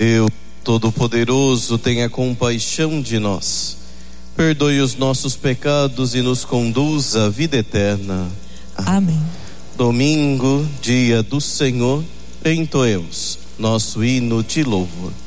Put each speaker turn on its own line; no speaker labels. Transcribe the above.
Deus Todo-Poderoso, tenha compaixão de nós, perdoe os nossos pecados e nos conduza à vida eterna.
Amém.
Domingo, dia do Senhor, entoemos nosso hino de louvor.